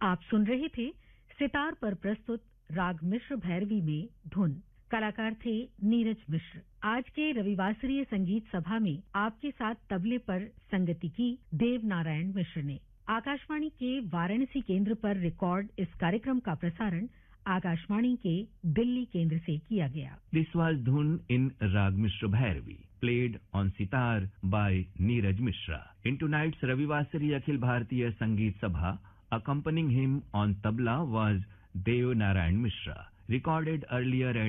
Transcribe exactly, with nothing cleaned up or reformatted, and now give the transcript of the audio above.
आप सुन रहे थे सितार पर प्रस्तुत राग मिश्र भैरवी में धुन। कलाकार थे नीरज मिश्र। आज के रविवासरीय संगीत सभा में आपके साथ तबले पर संगति की देव नारायण मिश्र ने। आकाशवाणी के वाराणसी केंद्र पर रिकॉर्ड इस कार्यक्रम का प्रसारण आकाशवाणी के दिल्ली केंद्र से किया गया। This was Dhun in Rag Mishra Bhairavi, played on sitar by Neeraj Mishra. In tonight's Ravivasari Akhil Bharatiya Sangeet Sabha, accompanying him on tabla was Dev Narayan Mishra, recorded earlier at